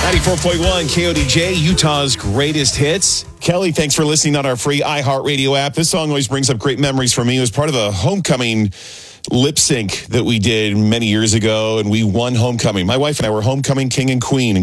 94.1 KODJ, Utah's greatest hits. Kelly, thanks for listening on our free iHeartRadio app. This song always brings up great memories for me. It was part of the homecoming lip sync that we did many years ago, and we won homecoming. My wife and I were homecoming king and queen.